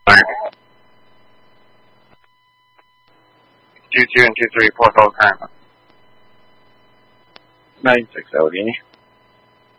22 and 23, Port Old Time. 96 LD.